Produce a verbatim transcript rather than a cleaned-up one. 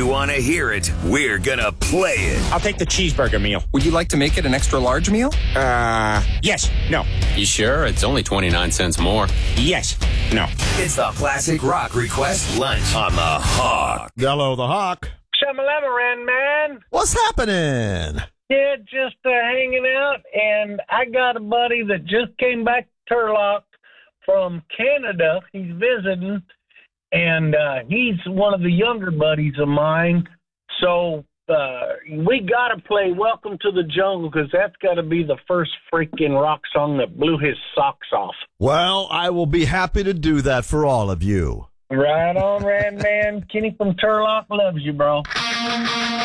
you want to hear it, we're going to play it. I'll take the cheeseburger meal. Would you like to make it an extra large meal? Uh, yes. No. You sure? It's only twenty-nine cents more. Yes. No. It's the Classic Rock Request Lunch on the Hawk. Hello, the Hawk. Shamalamaran, man. What's happening? Yeah, just uh, hanging out, and I got a buddy that just came back to Turlock from Canada. He's visiting, and uh, he's one of the younger buddies of mine. So uh, we got to play Welcome to the Jungle because that's got to be the first freaking rock song that blew his socks off. Well, I will be happy to do that for all of you. Right on, Rand Man. Kenny from Turlock loves you, bro.